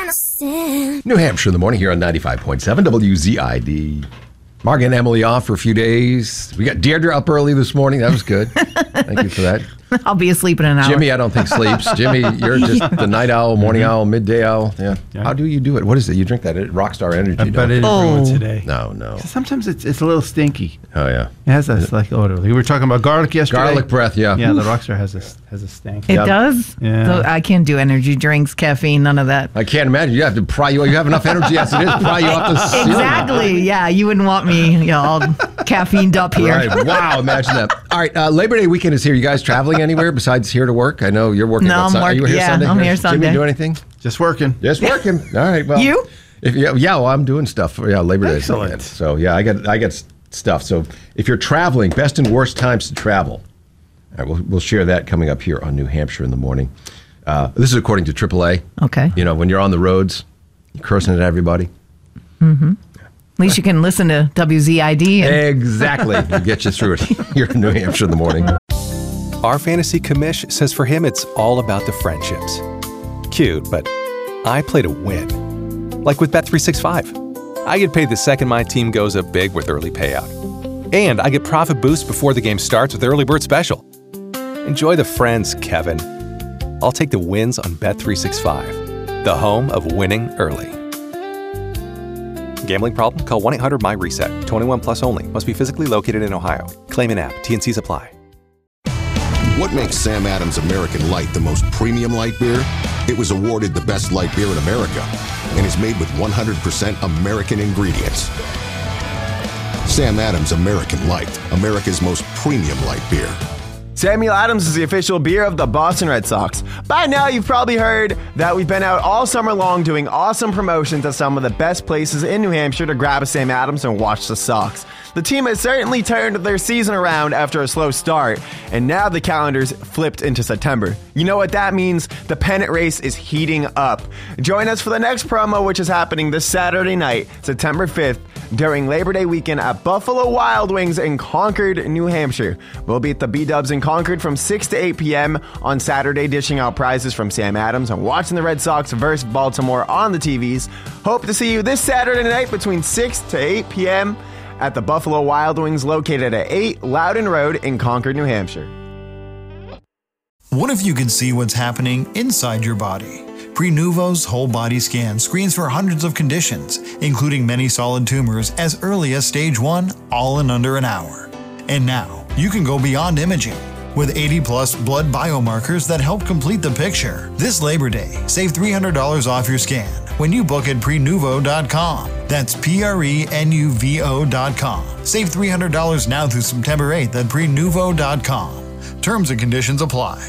New Hampshire in the morning here on 95.7 WZID. Mark and Emily off for a few days. We got Deirdre up early this morning. That was good. Thank you for that. I'll be asleep in an hour. Jimmy, I don't think sleeps. Jimmy, you're just the night owl, morning owl, midday owl. Yeah. How do you do it? What is it? You drink that Rockstar Energy, But I didn't brew it today. No. Sometimes it's a little stinky. Oh, yeah. It has a like odor. We were talking about garlic yesterday. Garlic breath, yeah. Yeah, the Rockstar has a stink. It does? Yeah. So I can't do energy drinks, caffeine, none of that. I can't imagine. You have to pry you. You have enough energy as it is. Pry you off the ceiling. Exactly. Yeah, you wouldn't want me, all caffeined up here. Right. Wow, imagine that. All right, Labor Day weekend is here. You guys traveling anywhere besides here to work? I know you're working. No, I'm Are you here yeah, Sunday? I'm here Sunday. Jimmy, do anything? Just working. Just working. All right. Well, You? Well, I'm doing stuff. Yeah, Labor Day. Excellent. So yeah, I got stuff. So if you're traveling, best and worst times to travel. All right, we'll share that coming up here on New Hampshire in the morning. This is according to AAA. Okay. You know, when you're on the roads, you're cursing at everybody. Mm-hmm. At least you can listen to WZID. Exactly. We'll get you through it here in New Hampshire in the morning. Our fantasy commish says for him it's all about the friendships. Cute, but I play to win. Like with Bet365. I get paid the second my team goes up big with early payout. And I get profit boost before the game starts with Early Bird Special. Enjoy the friends, Kevin. I'll take the wins on Bet365, the home of winning early. Gambling problem? Call 1-800-MY-RESET. 21 plus only. Must be physically located in Ohio. Claim in app. T&Cs apply. What makes Sam Adams American Light the most premium light beer? It was awarded the best light beer in America and is made with 100% American ingredients. Sam Adams American Light, America's most premium light beer. Samuel Adams is the official beer of the Boston Red Sox. By now, you've probably heard that we've been out all summer long doing awesome promotions at some of the best places in New Hampshire to grab a Sam Adams and watch the Sox. The team has certainly turned their season around after a slow start, and now the calendar's flipped into September. You know what that means? The pennant race is heating up. Join us for the next promo, which is happening this Saturday night, September 5th, during Labor Day weekend at Buffalo Wild Wings in Concord, New Hampshire. We'll be at the B-Dubs in Concord from 6 to 8 p.m. on Saturday, dishing out prizes from Sam Adams and watching the Red Sox versus Baltimore on the TVs. Hope to see you this Saturday night between 6 to 8 p.m. at the Buffalo Wild Wings located at 8 Loudon Road in Concord, New Hampshire. What if you could see what's happening inside your body? Prenuvo's whole body scan screens for hundreds of conditions, including many solid tumors as early as stage 1, all in under an hour. And now, you can go beyond imaging. With 80-plus blood biomarkers that help complete the picture. This Labor Day, save $300 off your scan when you book at Prenuvo.com. That's Prenuvo.com. Save $300 now through September 8th at Prenuvo.com. Terms and conditions apply.